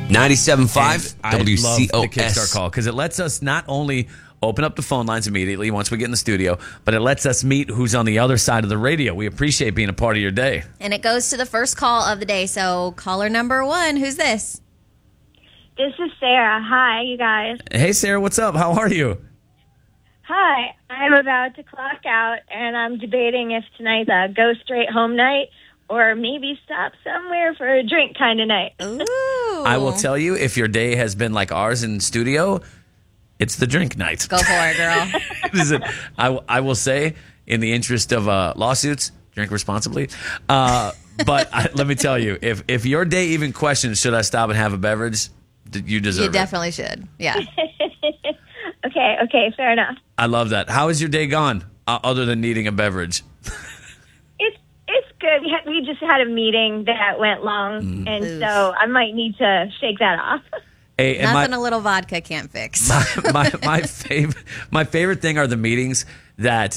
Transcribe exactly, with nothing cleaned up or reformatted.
ninety-seven point five I W love C O the Kickstart S. call because it lets us not only open up the phone lines immediately once we get in the studio, but it lets us meet who's on the other side of the radio. We appreciate being a part of your day. And it goes to the first call of the day. So caller number one, who's this? This is Sarah. Hi, you guys. Hey, Sarah, what's up? How are you? Hi. I'm about to clock out, and I'm debating if tonight's a go straight home night or maybe stop somewhere for a drink kind of night. Ooh. I will tell you, if your day has been like ours in studio, it's the drink night. Go for it, girl. Is it? I, I will say, in the interest of uh, lawsuits, drink responsibly. Uh, but I, let me tell you, if if your day even questions, should I stop and have a beverage, d- you deserve You it. definitely should. Yeah. Okay, okay, fair enough. I love that. How has your day gone, uh, other than needing a beverage? It's it's good. We, had, we just had a meeting that went long, and Oof. so I might need to shake that off. Hey, and Nothing my, a little vodka can't fix. my, my, my, favorite, my favorite thing are the meetings that